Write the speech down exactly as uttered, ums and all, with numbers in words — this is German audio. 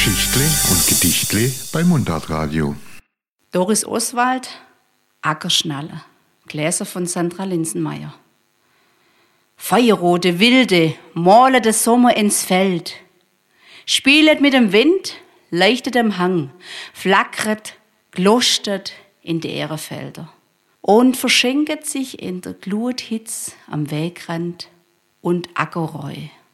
Geschichtle und Gedichtle bei Mundartradio. Doris Oswald, Ackerschnalle, Gläser von Sandra Linsenmeier. Feuerrote Wilde, malet der Sommer ins Feld, spielet mit dem Wind, leuchtet am Hang, flackert, glostert in die Ährenfelder und verschenket sich in der Gluthitz am Wegrand und Ackerreu.